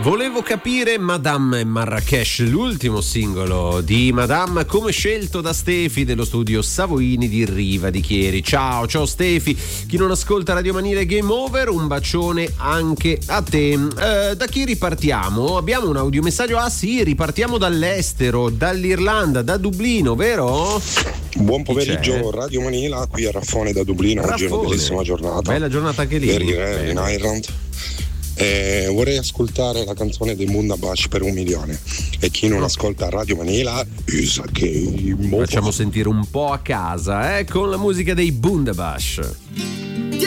Volevo capire Madame e Marrakesh, l'ultimo singolo di Madame, come scelto da Stefi dello studio Savoini di Riva di Chieri. Ciao Stefi, chi non ascolta Radio Manile Game Over, un bacione anche a te. Da chi ripartiamo? Abbiamo un audiomessaggio, sì, ripartiamo dall'estero, dall'Irlanda, da Dublino, vero? Buon pomeriggio Radio Manila, qui a Raffone da Dublino. Oggi è una bellissima giornata. Bella giornata anche lì. In Ireland. Vorrei ascoltare la canzone dei Bundabash per 1 milione. E chi non ascolta Radio Manila facciamo sentire un po' a casa con la musica dei Bundabash.